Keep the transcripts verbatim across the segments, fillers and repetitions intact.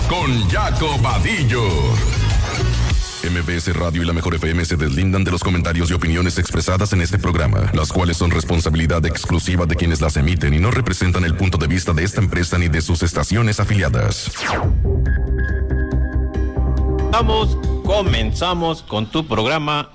con Jaco Vadillo. M B S Radio y la Mejor F M se deslindan de los comentarios y opiniones expresadas en este programa, las cuales son responsabilidad exclusiva de quienes las emiten y no representan el punto de vista de esta empresa ni de sus estaciones afiliadas. Vamos, comenzamos con tu programa.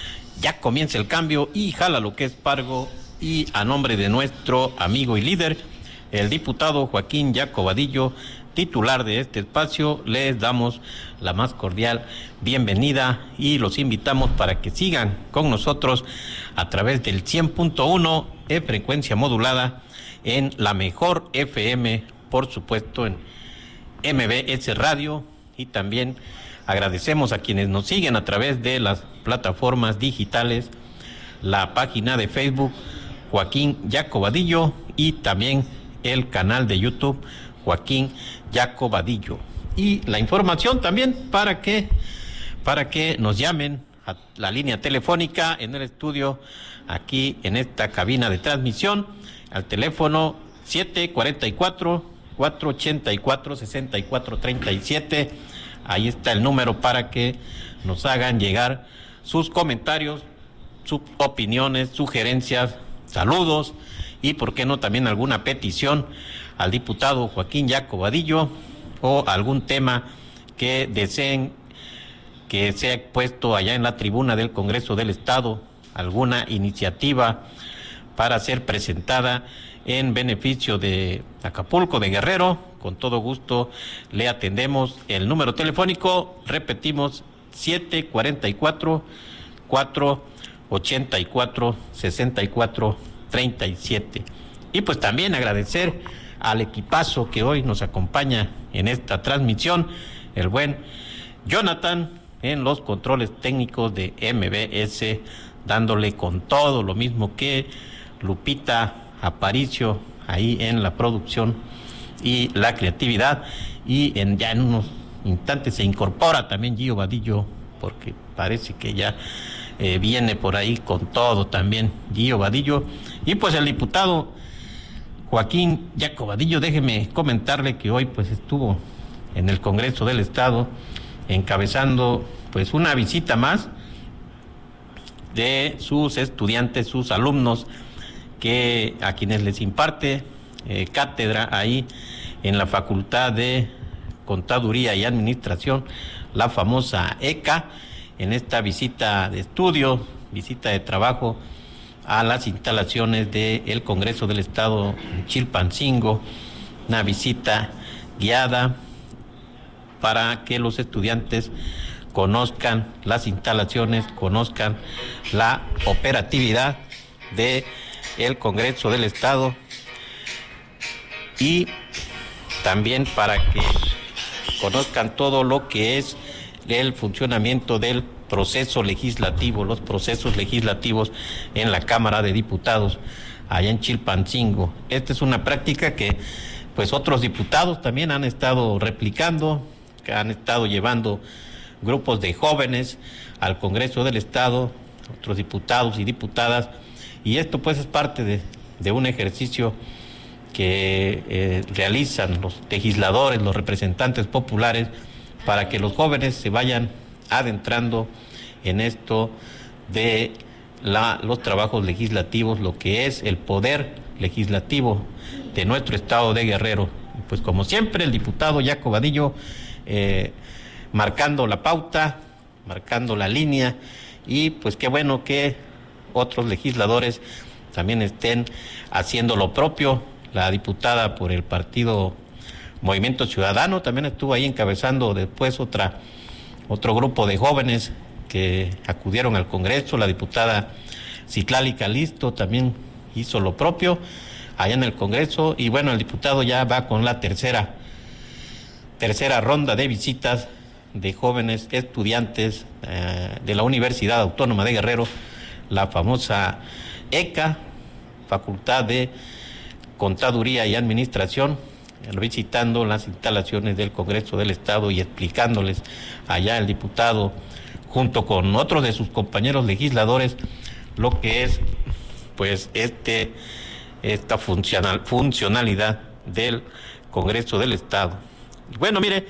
Ya comienza el cambio y jala lo que es Pargo. Y a nombre de nuestro amigo y líder, el diputado Joaquín Jaco Vadillo, titular de este espacio, les damos la más cordial bienvenida y los invitamos para que sigan con nosotros a través del cien punto uno de frecuencia modulada en la Mejor F M, por supuesto en M B S Radio, y también agradecemos a quienes nos siguen a través de las plataformas digitales, la página de Facebook Joaquín Jaco Vadillo y también el canal de YouTube Joaquín Jaco Vadillo. Y la información también para que para que nos llamen a la línea telefónica en el estudio, aquí en esta cabina de transmisión, al teléfono siete cuatro cuatro, cuatro ocho cuatro, seis cuatro tres siete. Ahí está el número para que nos hagan llegar sus comentarios, sus opiniones, sugerencias, saludos y, por qué no, también alguna petición al diputado Joaquín Jaco Vadillo o algún tema que deseen que sea puesto allá en la tribuna del Congreso del Estado, alguna iniciativa para ser presentada en beneficio de Acapulco, de Guerrero. Con todo gusto le atendemos. El número telefónico, repetimos, siete cuatro cuatro, cuatro ocho cuatro, seis cuatro tres siete. Y pues también agradecer al equipazo que hoy nos acompaña en esta transmisión, el buen Jonathan en los controles técnicos de M B S, dándole con todo, lo mismo que Lupita Aparicio ahí en la producción y la creatividad, y en ya en unos instantes se incorpora también Gio Vadillo, porque parece que ya eh, viene por ahí con todo también Gio Vadillo. Y pues el diputado Joaquín Jaco Vadillo, déjeme comentarle que hoy pues estuvo en el Congreso del Estado encabezando pues una visita más de sus estudiantes, sus alumnos, que a quienes les imparte eh, cátedra ahí en la Facultad de Contaduría y Administración, la famosa E C A, en esta visita de estudio, visita de trabajo a las instalaciones del Congreso del Estado en Chilpancingo, una visita guiada para que los estudiantes conozcan las instalaciones, conozcan la operatividad de el Congreso del Estado, y también para que conozcan todo lo que es el funcionamiento del proceso legislativo, los procesos legislativos en la Cámara de Diputados allá en Chilpancingo. Esta es una práctica que pues otros diputados también han estado replicando, que han estado llevando grupos de jóvenes al Congreso del Estado, otros diputados y diputadas, y esto pues es parte de, de un ejercicio que eh, realizan los legisladores, los representantes populares, para que los jóvenes se vayan adentrando en esto de la, los trabajos legislativos, lo que es el poder legislativo de nuestro estado de Guerrero. Pues como siempre, el diputado Jaco Vadillo eh, marcando la pauta, marcando la línea, y pues qué bueno que otros legisladores también estén haciendo lo propio. La diputada por el partido Movimiento Ciudadano también estuvo ahí encabezando después otra otro grupo de jóvenes que acudieron al Congreso. La diputada Citlali Calisto también hizo lo propio allá en el Congreso, y bueno, el diputado ya va con la tercera tercera ronda de visitas de jóvenes estudiantes eh, de la Universidad Autónoma de Guerrero, la famosa E C A, Facultad de Contaduría y Administración, visitando las instalaciones del Congreso del Estado y explicándoles allá el diputado, junto con otros de sus compañeros legisladores, lo que es pues este esta funcional, funcionalidad del Congreso del Estado. Bueno, mire,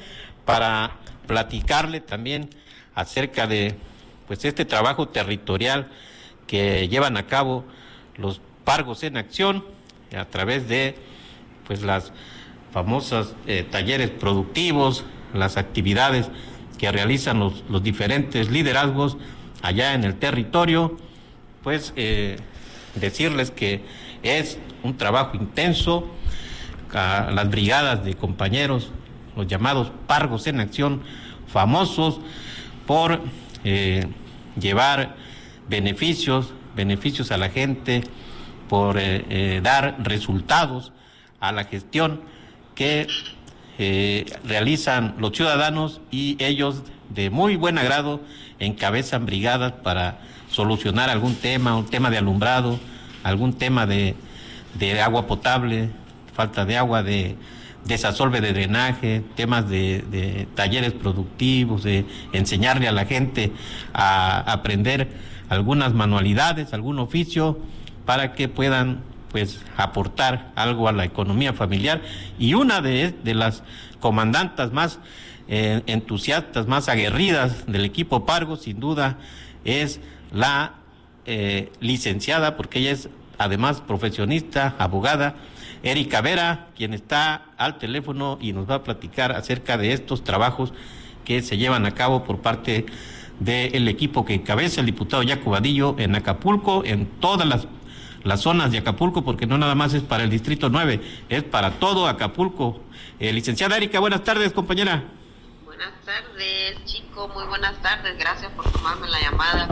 para platicarle también acerca de pues este trabajo territorial que llevan a cabo los Pargos en Acción a través de pues las famosas eh, talleres productivos, las actividades que realizan los, los diferentes liderazgos allá en el territorio. Pues eh, decirles que es un trabajo intenso, a las brigadas de compañeros, los llamados Pargos en Acción, famosos por eh, llevar beneficios, beneficios a la gente, por eh, eh, dar resultados a la gestión que eh, realizan los ciudadanos, y ellos de muy buen agrado encabezan brigadas para solucionar algún tema, un tema de alumbrado, algún tema de, de agua potable, falta de agua, de desasolve de drenaje, temas de, de talleres productivos, de enseñarle a la gente a aprender algunas manualidades, algún oficio, para que puedan pues aportar algo a la economía familiar. Y una de, de las comandantas más eh, entusiastas, más aguerridas del equipo Pargo, sin duda, es la eh, licenciada, porque ella es además profesionista, abogada, Erika Vera, quien está al teléfono y nos va a platicar acerca de estos trabajos que se llevan a cabo por parte del equipo que encabeza el diputado Yaco Vadillo en Acapulco, en todas las, las zonas de Acapulco, porque no nada más es para el Distrito nueve, es para todo Acapulco. Eh, licenciada Erika, buenas tardes, compañera. Buenas tardes, chico, muy buenas tardes, gracias por tomarme la llamada.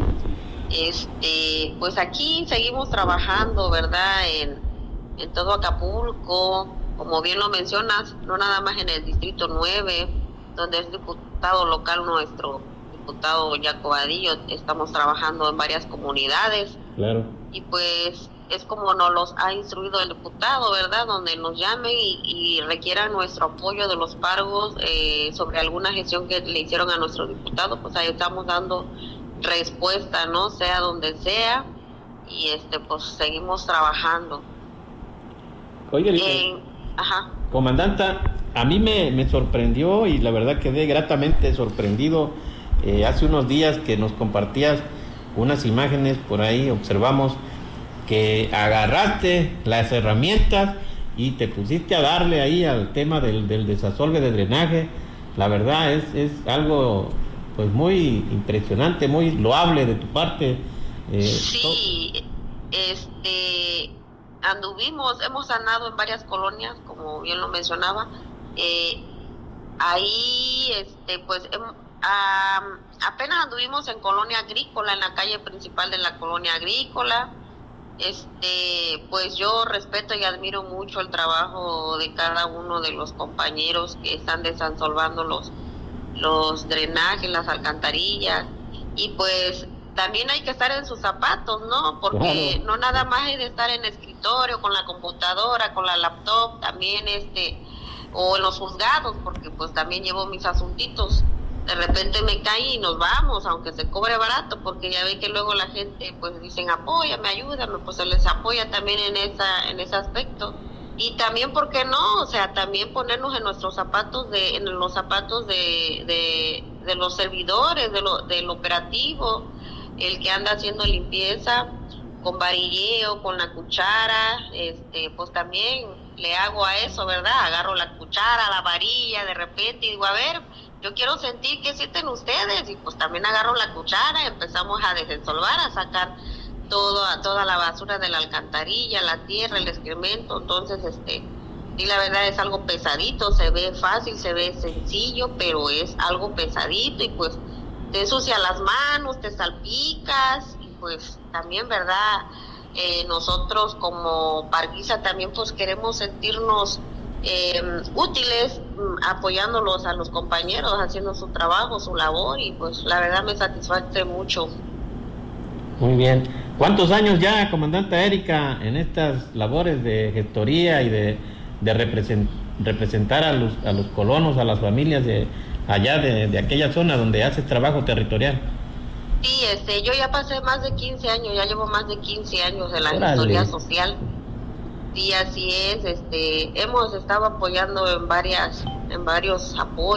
Este, pues aquí seguimos trabajando, ¿verdad?, en, en todo Acapulco, como bien lo mencionas, no nada más en el Distrito nueve, donde es diputado local nuestro diputado Yaco Vadillo, estamos trabajando en varias comunidades. Claro. Y pues es como nos los ha instruido el diputado, ¿verdad?, donde nos llamen y, y requieran nuestro apoyo de los Pargos eh, sobre alguna gestión que le hicieron a nuestro diputado, pues ahí estamos dando respuesta, ¿no?, sea donde sea, y este pues seguimos trabajando. Oye, eh, ajá. comandanta, a mí me, me sorprendió, y la verdad quedé gratamente sorprendido eh, hace unos días que nos compartías unas imágenes por ahí, observamos que agarraste las herramientas y te pusiste a darle ahí al tema del, del desasolve de drenaje. La verdad es, es algo pues muy impresionante, muy loable de tu parte. Eh, sí, este, anduvimos, hemos sanado en varias colonias, como bien lo mencionaba. Eh, ahí, este, pues, eh, um, apenas anduvimos en Colonia Agrícola, en la calle principal de la Colonia Agrícola. Este, pues yo respeto y admiro mucho el trabajo de cada uno de los compañeros que están desasolvando los los drenajes, las alcantarillas, y pues también hay que estar en sus zapatos, ¿no? Porque claro, no nada más es de estar en el escritorio con la computadora, con la laptop, también este, o en los juzgados, porque pues también llevo mis asuntitos. De repente me cae y nos vamos, aunque se cobre barato, porque ya ve que luego la gente pues dicen apóyame, ayúdame, pues se les apoya también en esa en ese aspecto. Y también, ¿por qué no? O sea, también ponernos en nuestros zapatos, de en los zapatos de, de, de los servidores, de lo, del operativo, el que anda haciendo limpieza con varilleo, con la cuchara, este, pues también le hago a eso, ¿verdad? Agarro la cuchara, la varilla, de repente, y digo, a ver, yo quiero sentir qué sienten ustedes, y pues también agarro la cuchara y empezamos a desensolvar, a sacar Toda, toda la basura de la alcantarilla, la tierra, el excremento. Entonces, este, y la verdad es algo pesadito, se ve fácil, se ve sencillo, pero es algo pesadito, y pues te ensucia las manos, te salpicas, y pues también, verdad, eh, nosotros como Parguisa también pues queremos sentirnos eh, útiles, apoyándolos a los compañeros, haciendo su trabajo, su labor, y pues la verdad me satisface mucho. Muy bien. ¿Cuántos años ya, comandante Erika, en estas labores de gestoría y de, de represent, representar a los, a los colonos, a las familias de allá de, de aquella zona donde haces trabajo territorial? Sí, este, yo ya pasé más de quince años, ya llevo más de quince años en la Órale. gestoría social. Sí, así es, este, hemos estado apoyando en varias, en varios apoyos.